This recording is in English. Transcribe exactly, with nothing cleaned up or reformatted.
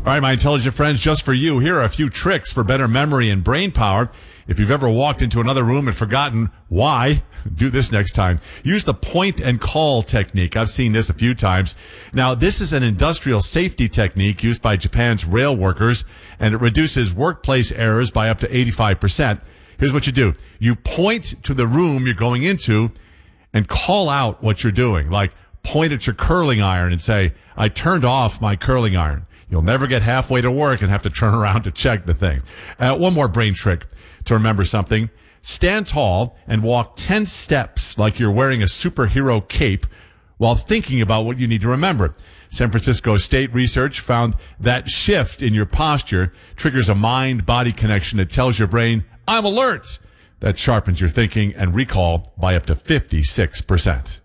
All right, my intelligent friends, just for you, here are a few tricks for better memory and brain power. If you've ever walked into another room and forgotten why, do this next time. Use the point and call technique. I've seen this a few times. Now, this is an industrial safety technique used by Japan's rail workers, and it reduces workplace errors by up to eighty-five percent. Here's what you do. You point to the room you're going into and call out what you're doing. Like, point at your curling iron and say, I turned off my curling iron. You'll never get halfway to work and have to turn around to check the thing. Uh, one more brain trick to remember something. Stand tall and walk ten steps like you're wearing a superhero cape while thinking about what you need to remember. San Francisco State research found that shift in your posture triggers a mind-body connection that tells your brain, I'm alert. That sharpens your thinking and recall by up to fifty-six percent.